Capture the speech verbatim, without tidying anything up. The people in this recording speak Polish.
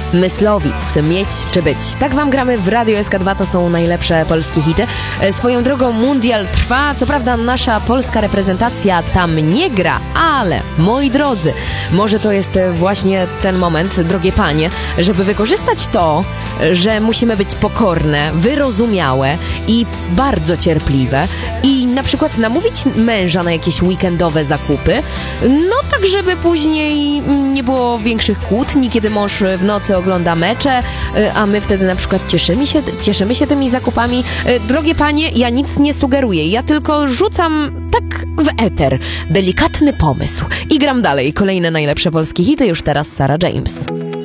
Myslowic, mieć czy być. Tak wam gramy w Radio S K dwa, to są najlepsze polskie hity. Swoją drogą mundial trwa, co prawda nasza polska reprezentacja tam nie gra, ale moi drodzy, może to jest właśnie ten moment, drogie panie, żeby wykorzystać to, że musimy być pokorne, wyrozumiałe i bardzo cierpliwe i na przykład namówić męża na jakieś weekendowe zakupy, no tak, żeby później nie było większych kłótni, kiedy mąż w nocy ogląda mecze, a my wtedy na przykład cieszymy się, cieszymy się tymi zakupami. Drogie panie, ja nic nie sugeruję, ja tylko rzucam tak w eter delikatny pomysł i gram dalej. Kolejne najlepsze polskie hity, już teraz Sarah James.